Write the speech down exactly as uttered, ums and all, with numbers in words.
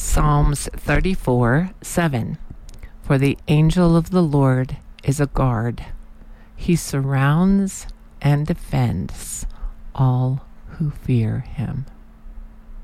Psalms thirty-four, seven. For the angel of the Lord is a guard. He surrounds and defends all who fear him.